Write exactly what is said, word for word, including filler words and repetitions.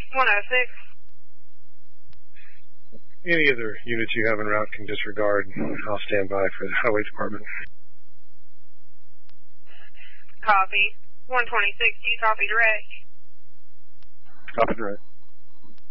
one oh six. Any other units you have en route can disregard. I'll stand by for the highway department. Copy. one twenty-six, do you copy direct? Copy direct.